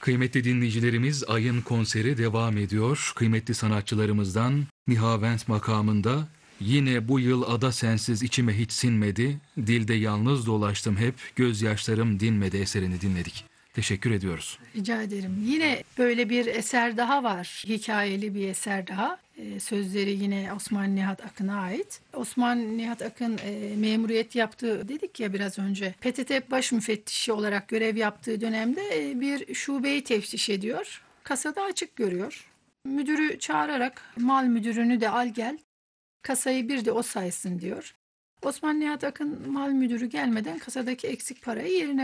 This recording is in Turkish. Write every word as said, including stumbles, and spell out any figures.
Kıymetli dinleyicilerimiz, Ay'ın konseri devam ediyor. Kıymetli sanatçılarımızdan Nihavent makamında "Yine bu yıl ada sensiz içime hiç sinmedi, dilde yalnız dolaştım hep, gözyaşlarım dinmedi" eserini dinledik. Teşekkür ediyoruz. Rica ederim. Yine böyle bir eser daha var. Hikayeli bir eser daha. Ee, sözleri yine Osman Nihat Akın'a ait. Osman Nihat Akın e, memuriyet yaptığı dedik ya biraz önce. P T T baş müfettişi olarak görev yaptığı dönemde e, bir şubeyi teftiş ediyor. Kasada açık görüyor. Müdürü çağırarak mal müdürünü de al gel. Kasayı bir de o saysın diyor. Osman Nihat Akın mal müdürü gelmeden kasadaki eksik parayı yerine